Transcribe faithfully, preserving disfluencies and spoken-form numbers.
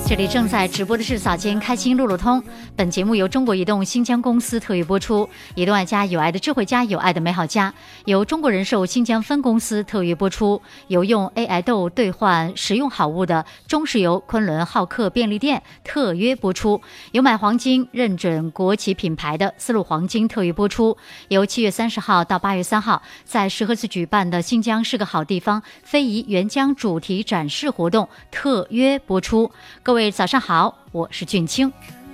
这里正在直播的是早间开心路路通，本节目由中国移动新疆公司特约播出，移动爱家有爱的智慧家，有爱的美好家，由中国人寿新疆分公司特约播出，由用 A I 豆兑换实用好物的中石油昆仑浩克便利店特约播出，由买黄金认准国企品牌的丝路黄金特约播出，由七月三十号到八月三号在石河子举办的新疆是个好地方非遗援疆主题展示活动特约播出。各位早上好，我是俊清。